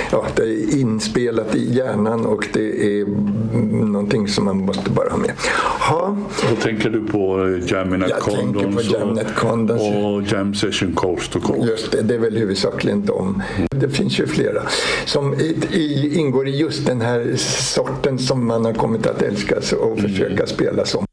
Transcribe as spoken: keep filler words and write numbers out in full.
ja, det är inspelat i hjärnan och det är någonting som man måste bara ha med. Ha. Och tänker du på Jamin at Condons och, och Jam Session Coast to Coast? Just det, det är väl huvudsakligen de. Det finns ju flera som i, i, ingår i just den här sorten som man har kommit att älska och försöka mm. spela som.